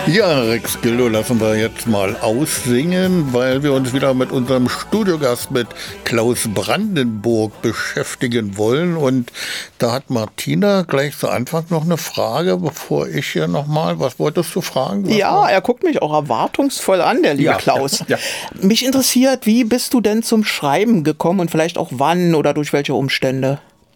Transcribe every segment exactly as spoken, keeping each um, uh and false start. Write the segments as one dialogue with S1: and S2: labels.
S1: Ja, Rex Gildo lassen wir jetzt mal aussingen, weil wir uns wieder mit unserem Studiogast, mit Klaus Brandenburg, beschäftigen wollen. Und da hat Martina gleich zu Anfang noch eine Frage, bevor ich hier nochmal, was wolltest du fragen? Was
S2: ja, er guckt mich auch erwartungsvoll an, der liebe
S1: Ja,
S2: Klaus.
S1: ja, ja.
S2: Mich interessiert, wie bist du denn zum Schreiben gekommen und vielleicht auch wann oder durch welche Umstände?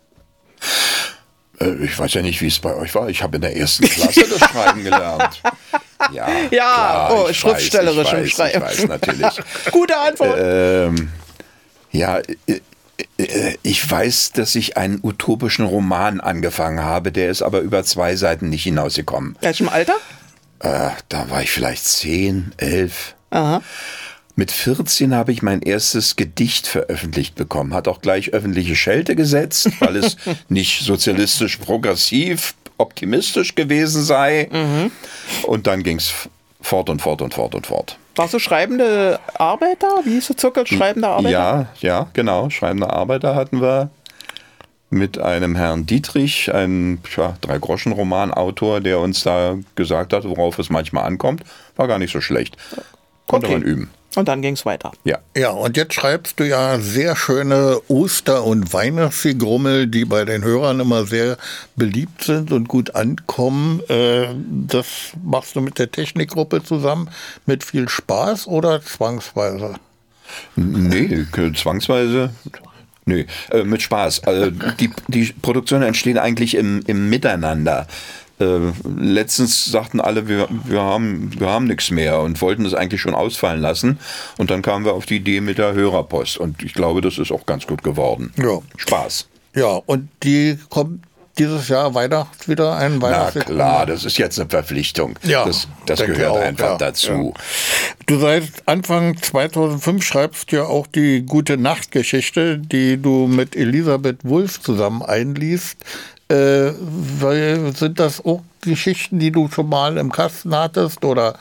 S3: Ich weiß ja nicht, wie es bei euch war. Ich habe in der ersten Klasse das Schreiben gelernt. Ja,
S2: ja
S3: klar,
S2: oh,
S3: ich
S2: schriftstellerisch
S3: weiß,
S2: im
S3: ich
S2: Schreiben.
S3: weiß, ich weiß natürlich.
S2: Gute Antwort.
S3: Ähm, ja, ich weiß, dass ich einen utopischen Roman angefangen habe, der ist aber über zwei Seiten nicht hinausgekommen.
S2: Welchem Alter?
S3: Äh, da war ich vielleicht zehn, elf.
S2: Aha.
S3: Mit vierzehn habe ich mein erstes Gedicht veröffentlicht bekommen. Hat auch gleich öffentliche Schelte gesetzt, weil es nicht sozialistisch, progressiv, optimistisch gewesen sei. Mhm. Und dann ging es fort und fort und fort und fort.
S2: Warst du schreibende Arbeiter? Wie hieß der Zirkel? Schreibende Arbeiter?
S3: Ja, ja, genau. Schreibende Arbeiter hatten wir mit einem Herrn Dietrich, einem ja, Drei-Groschen-Roman-Autor, der uns da gesagt hat, worauf es manchmal ankommt. War gar nicht so schlecht. Konnte
S2: Okay.
S3: man üben.
S2: Und dann ging es weiter.
S3: Ja.
S1: Ja, und jetzt schreibst du ja sehr schöne Oster- und Weihnachtsgrummel, die bei den Hörern immer sehr beliebt sind und gut ankommen. Äh, Das machst du mit der Technikgruppe zusammen mit viel Spaß oder zwangsweise?
S3: Nee, zwangsweise. Nee, äh, mit Spaß. Also die, die Produktionen entstehen eigentlich im, im Miteinander. Äh, letztens sagten alle, wir, wir haben, wir haben nichts mehr und wollten es eigentlich schon ausfallen lassen. Und dann kamen wir auf die Idee mit der Hörerpost. Und ich glaube, das ist auch ganz gut geworden.
S1: Ja.
S3: Spaß.
S1: Ja, und die kommt dieses Jahr Weihnachts wieder ein
S3: Na
S1: Weihnachtsgrummel.
S3: klar, das ist jetzt eine Verpflichtung.
S1: Ja,
S3: das das
S1: denke
S3: gehört
S1: auch,
S3: einfach
S1: ja,
S3: dazu.
S1: ja. Du seit Anfang zweitausendfünf schreibst ja auch die Gute-Nacht-Geschichte, die du mit Elisabeth Wulff zusammen einliest. Äh, weil, sind das auch Geschichten, die du schon mal im Kasten hattest oder